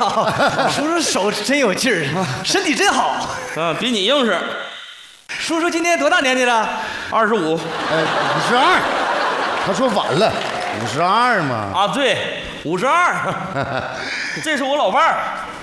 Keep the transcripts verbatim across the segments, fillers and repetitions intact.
好，叔叔手真有劲儿，身体真好。 啊，比你硬实。 叔叔今年多大年纪了？ 二十五。 哎，五十二。他说晚了，五十二嘛。 啊，对，五十二。这是我老伴儿。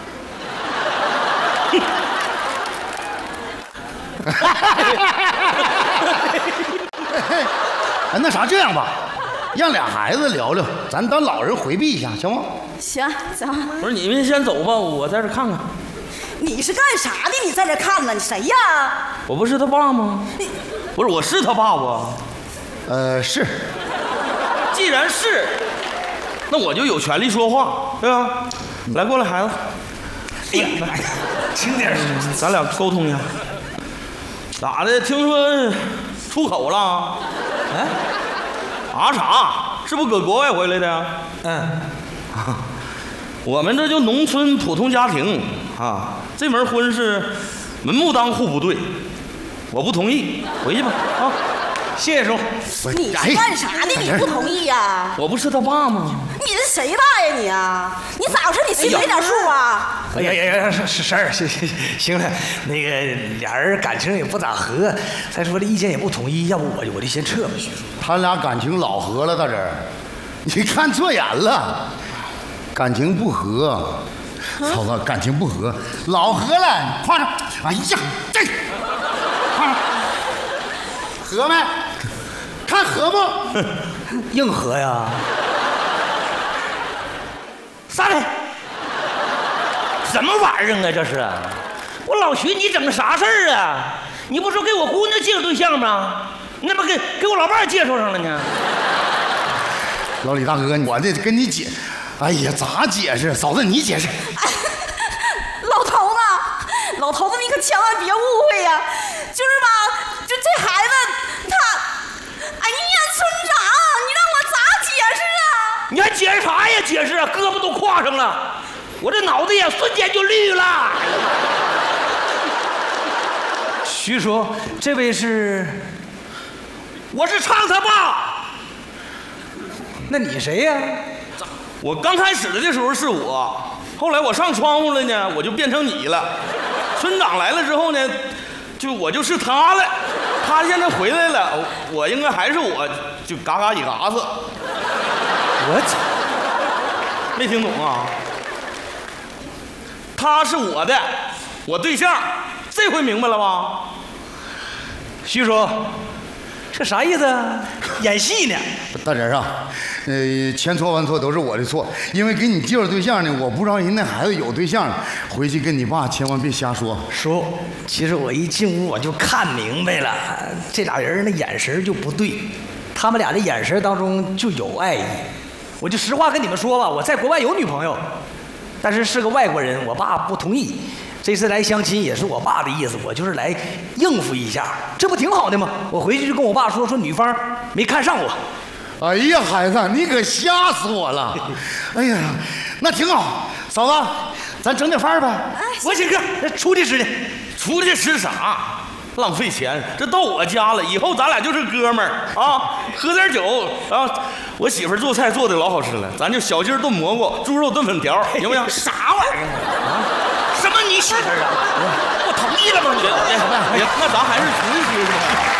哎，那啥，这样吧，让俩孩子聊聊，咱当老人回避一下，行吗？ 行，走。 不是，你们先走吧，我在这看看。 你是干啥的？你在这看呢？你谁呀？ 我不是他爸吗？不是，我是他爸不？ 呃，是。 既然是，那我就有权利说话，对吧？来，过来，孩子。 哎呀，轻点声， 咱俩沟通一下。咋的？听说出口了？哎，啊啥？是不是搁国外回来的？ 嗯， 我们这就农村普通家庭啊，这门婚是门不当户不对，我不同意，回去吧啊！ 谢谢叔。 你是干啥的？你不同意呀？ 我不是他爸吗？ 你是谁大呀你啊？你咋说？你心里没点数啊？ 哎呀呀呀，是是事儿，行行行了，那个俩人感情也不咋合，再说这意见也不统一，要不我就我就先撤吧。 他俩感情老合了，大侄儿，你看错眼了，感情不和，嫂子感情不和，老合了，夸张，哎呀，这，夸张，合没？看合不？ 硬核呀！ 啥嘞？什么玩意儿啊？这是！我老徐，你整个啥事儿啊？你不说给我姑娘介绍对象吗？你怎么给给我老伴儿介绍上了呢？ 老李大哥，我这跟你解，哎呀，咋解释？嫂子你解释。 老头子，老头子，你可千万别误会呀！就是吧，就这孩子他，哎呀，村长，你让我咋解释啊？ 你还解释啥呀？解释啊，胳膊都挎上了，我这脑袋呀瞬间就绿了。 徐叔，这位是？ 我是畅他爸。 那你谁呀？ 我刚开始的时候是我，后来我上窗户了呢，我就变成你了。村长来了之后呢，就我就是他了。他现在回来了，我应该还是我，就嘎嘎一嘎子。 我操！ 没听懂啊？他是我的，我对象，这回明白了吧？ 徐叔，这啥意思啊？演戏呢？ 大侄儿啊，呃，千错万错都是我的错，因为给你介绍对象呢，我不知道人那孩子有对象了，回去跟你爸千万别瞎说。 叔，其实我一进屋我就看明白了，这俩人那眼神就不对，他们俩的眼神当中就有爱意。我就实话跟你们说吧，我在国外有女朋友，但是是个外国人，我爸不同意。这次来相亲也是我爸的意思，我就是来应付一下，这不挺好的吗？我回去就跟我爸说，说女方没看上我。 哎呀，孩子，你可吓死我了！哎呀，那挺好，嫂子，咱整点饭呗。 我请客，出去吃去。 出去吃啥？浪费钱！这到我家了，以后咱俩就是哥们儿啊，喝点酒啊。我媳妇做菜做的老好吃了，咱就小鸡炖蘑菇、猪肉炖粉条，行不行？ 啥玩意儿啊？什么你媳妇儿啊？我同意了吗？你？ 那咱还是出去吃去吧。